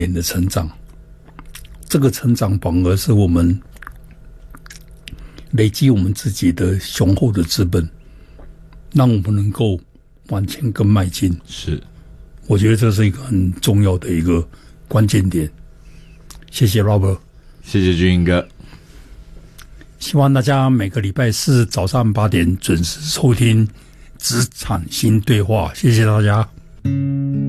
年的成长，这个成长反而是我们累积我们自己的雄厚的资本，让我们能够往前更迈进。 是， 我觉得这是一个很重要的一个关键点。谢谢 Robert， 谢谢俊英哥。 希望大家每个礼拜四早上8点准时收听《职场新对话》，谢谢大家。